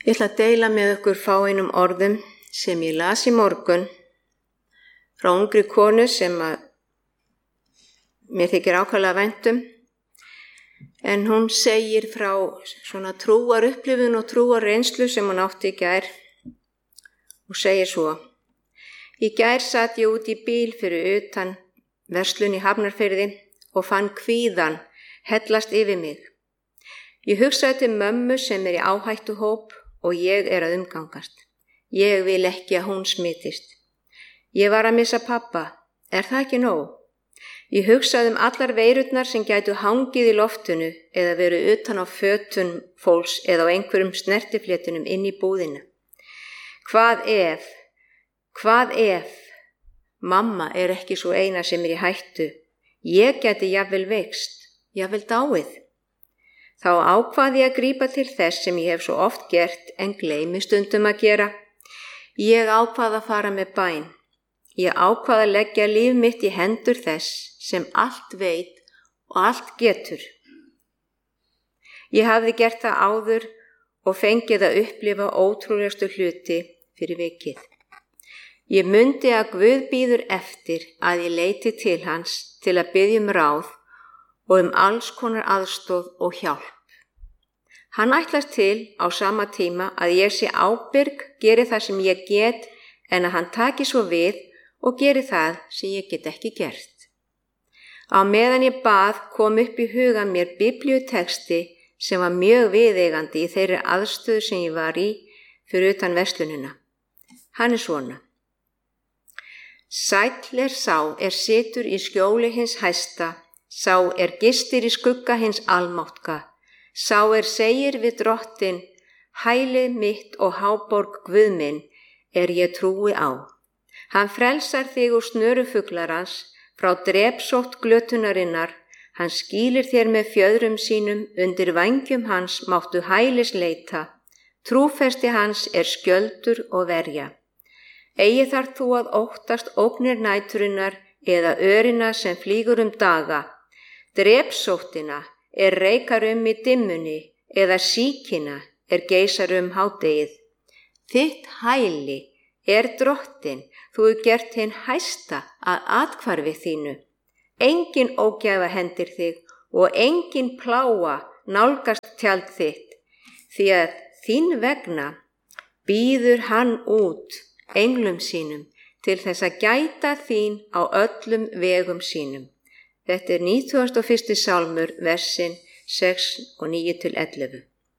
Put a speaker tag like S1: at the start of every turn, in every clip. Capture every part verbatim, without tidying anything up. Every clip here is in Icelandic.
S1: Ég ætla að deila með ykkur fáeinum orðum sem ég las í morgun frá ungri konu sem að mér þykir ákaflega vænt um. En hún segir frá svona trúar upplifun og trúar reynslu sem hún átti í gær og segir svo: Í gær sat ég út í bíl fyrir utan verslun í Hafnarfirði og fann kvíðan hellast yfir mig. Ég hugsaði til mömmu sem er í áhættuhóp og ég er að umgangast. Ég vil ekki að hún smitist. Ég var að missa pabba. Er það ekki nóg? Ég hugsaði um allar veirurnar sem gætu hangið í loftinu eða verið utan á fötum fólks eða á einhverjum snertiflétunum inn í búðina. Hvað ef, hvað ef, mamma er ekki svo eina sem er í hættu. Ég gæti jafnvel veikst, jafnvel dáið. Þá ákvað ég að grípa til þess sem ég hef svo oft gert en gleymi stundum að gera. Ég ákvað að fara með bæn. Ég ákvað að leggja líf mitt í hendur þess sem allt veit og allt getur. Ég hafði gert það áður og fengið að upplifa ótrúlegustu hluti fyrir vikið. Ég mundi að Guð bíður eftir að ég leiti til hans til að biðja um ráð og um alls konar aðstoð og hjálp. Hann ætlast til á sama tíma að ég sé ábyrg, geri það sem ég get, en að hann taki svo við og geri það sem ég get ekki gert. Á meðan ég bað kom upp í huga mér biblíutexti sem var mjög viðeigandi í þeirri aðstöðu sem ég var í fyrir utan verslunina. Hann er svona: Sæll er sá er situr í skjóli hins hæsta, sá er gistir í skugga hins almáttka, sá er segir við drottin, hælið mitt og háborg Guð minn er ég trúi á. Hann frelsar þig úr snörufuglarans, frá drepsótt glötunarinnar, hann skýlir þér með fjöðrum sínum, undir vængjum hans máttu hælis leita, trúfesti hans er skjöldur og verja. Eigi þarf þú að óttast ógnir næturinnar eða örina sem flýgur um daga, drepsóttina er reikar um í dimmunni eða síkina er geisar um hádegið. Þitt hæli er drottin, þú er gert hinn hæsta að athvarfi þínu. Engin ógæfa hendir þig og engin plága nálgast tjald þitt, því að þín vegna býður hann út englum sínum til þess að gæta þín á öllum vegum sínum. Þetta er nítugasta og fyrsti sálmur, versin sex og níu til ellefu.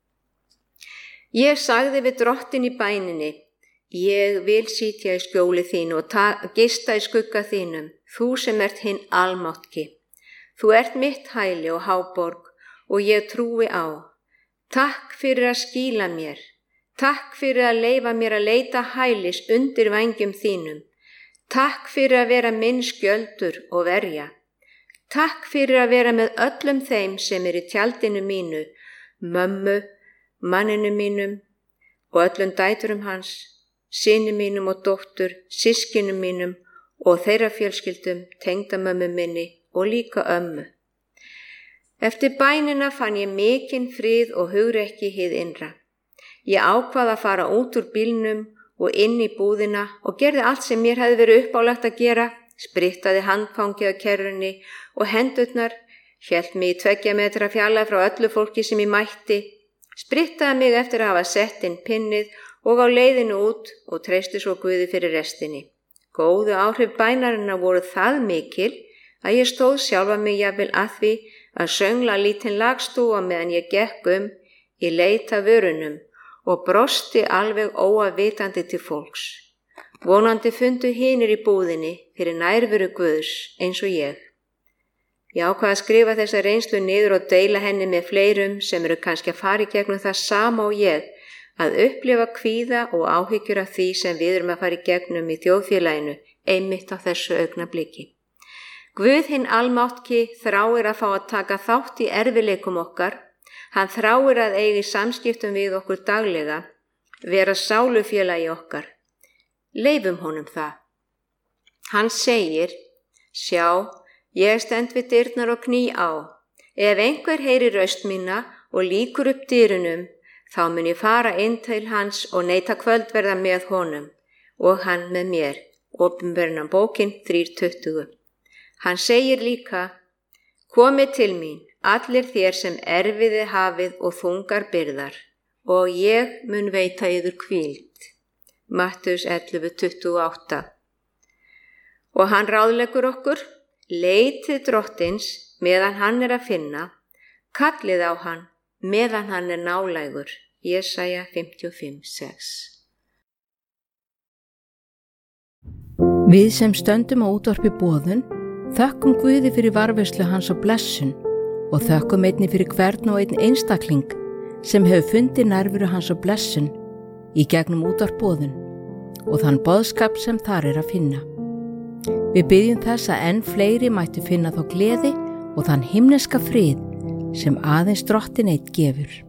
S1: Ég sagði við drottin í bæninni: Ég vil sitja í skjóli þínu og gista í skugga þínum, þú sem ert hinn almátki. Þú ert mitt hæli og háborg og ég trúi á. Takk fyrir að skýla mér. Takk fyrir að leyfa mér að leita hælis undir vængjum þínum. Takk fyrir að vera minn skjöldur og verja. Takk fyrir að vera með öllum þeim sem er í tjaldinu mínu, mömmu, manninu mínum og öllum dæturum hans, syni mínum og dóttur, systkinum mínum og þeirra fjölskyldum, tengdamömmu minni og líka ömmu. Eftir bænina fann ég mikinn frið og hugrekki hið innra. Ég ákvað að fara út úr bílnum og inn í búðina og gerði allt sem mér hefði verið uppálagt að gera, sprittaði handfangið á kerrunni og hendurnar, hélt mig í tveggja metra fjarlægð frá öllu fólki sem ég mætti, sprittaði mig eftir að hafa sett inn pinnið og á leiðinu út og treysti svo Guði fyrir restinni. Góðu áhrif bænarinnar voru það mikil að ég stóð sjálfa mig jafnvel að því að söngla lítinn lagstúfa meðan ég gekk um í leit að vörunum og brosti alveg óavitandi til fólks. Vonandi fundu hinir í búðinni fyrir nærveru Guðs eins og ég. Ég ákvað að skrifa þessa reynslu niður og deila henni með fleirum sem eru kannski að fara í gegnum það sama og ég, að upplifa kvíða og áhyggjur af því sem við erum að fara í gegnum í þjóðfélaginu einmitt á þessu augnabliki. Guð hinn almátki þráir að fá að taka þátt í erfiðleikum okkar. Hann þráir að eiga í samskiptum við okkur daglega, vera sálufélagi okkar. Leifum honum það. Hann segir: Sjá, ég stend við dyrnar og kný á. Ef einhver heyrir raust mína og lýkur upp dyrunum, þá mun ég fara inn til hans og neita kvöldverða með honum og hann með mér. Opinberunar bókin þrjú tuttugu. Hann segir líka, komið til mín, allir þér sem erfiði hafið og þungar byrðar, og ég mun veita yður hvíld. Mattheus ellefu tuttugu og átta. Og hann ráðleggur okkur, leitið drottins meðan hann er að finna, kallið á hann meðan hann er nálægur. Jesaja fimmtíu og fimm sex.
S2: Við sem stöndum á útvarpi boðun, þökkum Guði fyrir varðveislu hans og blessun og þökkum einnig fyrir hvern og einn einstakling sem hefur fundið nærveru hans og blessun í gegnum útvarp boðun og þann boðskap sem þar er að finna. Við byggjum þess að enn fleiri mættu finna þá gleði og þann himneska frið sem aðeins Drottinn einn gefur.